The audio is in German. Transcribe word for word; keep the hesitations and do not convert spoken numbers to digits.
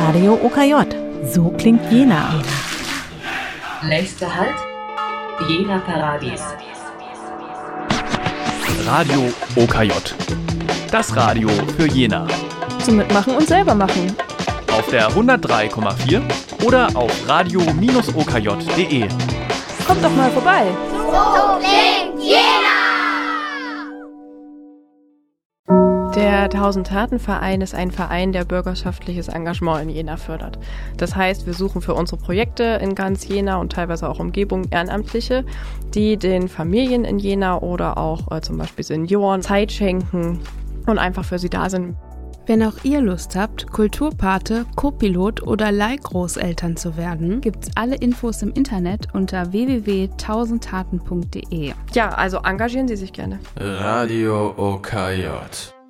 Radio O K J. So klingt Jena. Nächster Halt, Jena Paradies. Radio O K J. Das Radio für Jena. Zum Mitmachen und selber machen. Auf der hundertdrei Komma vier oder auf radio Bindestrich o k j punkt d e. Kommt doch mal vorbei. So klingt Jena! Der Tausend-Taten-Verein ist ein Verein, der bürgerschaftliches Engagement in Jena fördert. Das heißt, wir suchen für unsere Projekte in ganz Jena und teilweise auch Umgebung Ehrenamtliche, die den Familien in Jena oder auch äh, zum Beispiel Senioren Zeit schenken und einfach für sie da sind. Wenn auch ihr Lust habt, Kulturpate, Co-Pilot oder Leihgroßeltern zu werden, gibt's alle Infos im Internet unter w w w punkt tausendtaten punkt d e. Ja, also engagieren Sie sich gerne. Radio O K J.